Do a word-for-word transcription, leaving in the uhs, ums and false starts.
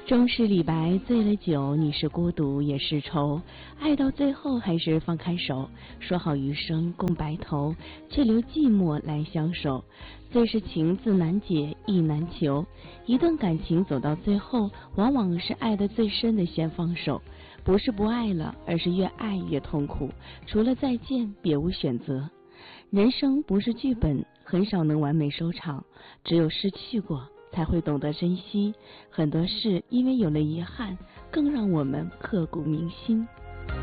终是李白醉了酒，你是孤独也是愁，爱到最后还是放开手，说好余生共白头，却留寂寞来相守。最是情字难解意难求，一段感情走到最后，往往是爱得最深的先放手，不是不爱了，而是越爱越痛苦，除了再见别无选择。人生不是剧本，很少能完美收场，只有失去过才会懂得珍惜，很多事因为有了遗憾，更让我们刻骨铭心。